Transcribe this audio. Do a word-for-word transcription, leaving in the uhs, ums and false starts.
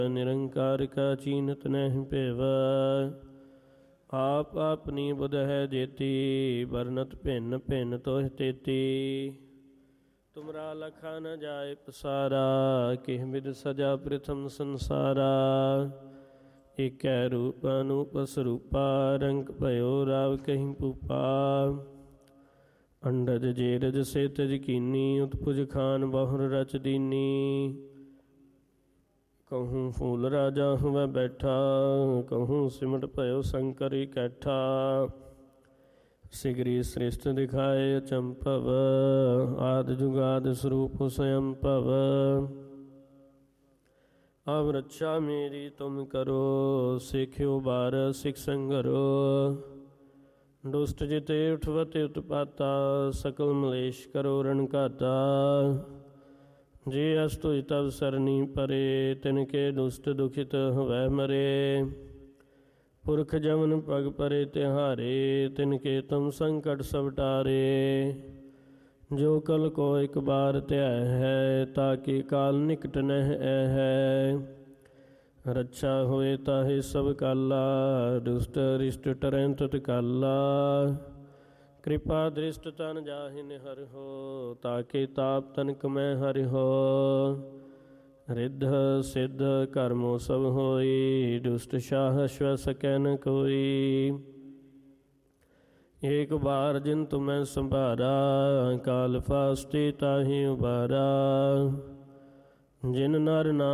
ਨਿਰੰਕਾਰ ਕਾ ਚੀਨਤ ਨਹਿ ਭੇਵੈ। ਆਪ ਆਪਣੀ ਬੁਧ ਹੈ ਜੇਤੀ, ਬਰਨਤ ਭਿੰਨ ਭਿੰਨ ਤੋਹਿ ਤੇਤੀ। ਤੁਮਰਾ ਲਖਾ ਨ ਜਾਏ ਪਸਾਰਾ, ਕਿਹ ਬਿਦ ਸਜਾ ਪ੍ਰਥਮ ਸੰਸਾਰਾ। ਏਕੈ ਰੂਪ ਅਨੂਪ ਸਰੂਪਾ, ਰੰਗ ਭਇਓ ਰਾਵ ਕਹੀ ਭੂਪਾ। ਅੰਡਜ ਜੇਰਜ ਸੇਤਜ ਕੀਨੀ, ਉਤਪੁਜ ਖਾਨ ਬਹੁਰ ਰਚ ਦੀਨੀ। ਕਹੂੰ ਫੂਲ ਰਾਜਾ ਹੁਵੈ ਬੈਠਾ, ਕਹੂੰ ਸਿਮਟ ਭਇਓ ਸ਼ੰਕਰ ਇਕੱਠਾ। ਸਿਗਰੀ ਸ੍ਰਿਸ਼ਟ ਦਿਖਾਏ ਅਚੰਭਵ, ਆਦਿ ਜੁਗਾਦਿ ਸਰੂਪ ਸਯੰ ਭਵ। ਅਬ ਰੱਛਾ ਮੇਰੀ ਤੁਮ ਕਰੋ, ਸਿਖਿਓ ਬਾਰ ਸਿਖ ਸੰਗਰੋ। ਦੁਸ਼ਟ ਜਿਤੇ ਉਠਵਤੇ ਉਤਪਾਤਾ, ਸਕਲ ਮਲੇਸ਼ ਕਰੋ ਰਣ ਘਾਤਾ। ਜੇ ਅਸ ਤੁਜ ਤਵ ਸਰਨੀ ਪਰੇ, ਤਿਨਕੇ ਦੁਸ਼ਟ ਦੁਖਿਤ ਹਵੈ ਮਰੇ। ਪੁਰਖ ਜਮਨ ਪਗ ਪਰੇ ਤਿਹਾਰੇ, ਤਿਨਕੇ ਤੁਮ ਸੰਕਟ ਸਭ ਟਾਰੇ। ਜੋ ਕਲ ਕੋ ਇਕ ਬਾਰ ਧਿਆਇ ਹੈ, ਤਾਕਿ ਕਾਲ ਨਿਕਟ ਨਹਿ ਐ ਹੈ। ਰੱਛਾ ਹੋਏ ਤਾਹੇ ਸਭ ਕਾਲਾ, ਦੁਸ਼ਟ ਰਿਸ਼ਟ ਟਰੈਂ ਤਤ ਕਾਲਾ। ਕਿਰਪਾ ਦ੍ਰਿਸ਼ਟ ਤਨ ਜਾਹਿ ਨਿਹਰਿਓ, ਤਾਕੇ ਤਾਪ ਤਨਕ ਮੈਂ ਹਰਿਓ। ਰਿੱਧ ਸਿੱਧ ਕਰਮੋ ਸਭ ਹੋਈ, ਦੁਸ਼ਟ ਸ਼ਾਹ ਸ਼ਵ ਸਕੈ ਨ ਕੋਈ। ਏਕ ਬਾਰ ਜਿਨ ਤੁਮੈ ਸੰਭਾਰਾ, ਕਾਲ ਫਾਸਤੇ ਤਾਹਿ ਉਬਾਰਾ। ਜਿਨ ਨਰ ਨਾਮ